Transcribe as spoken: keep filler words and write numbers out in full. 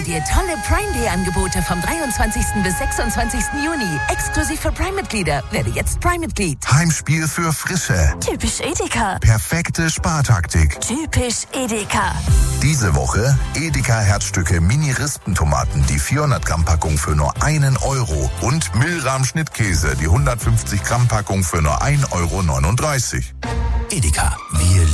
dir tolle Prime Day Angebote vom dreiundzwanzigsten bis sechsundzwanzigsten Juni. Exklusiv für Prime-Mitglieder. Werde jetzt Prime-Mitglied. Heimspiel für Frische. Typisch Edeka. Perfekte Spartaktik. Typisch Edeka. Diese Woche Edeka Herzstücke Mini-Rispentomaten, die vierhundert Gramm Packung für nur einen Euro. Und Milram Schnittkäse, die hundertfünfzig Gramm Packung für nur ein Euro neununddreißig. Edeka, wir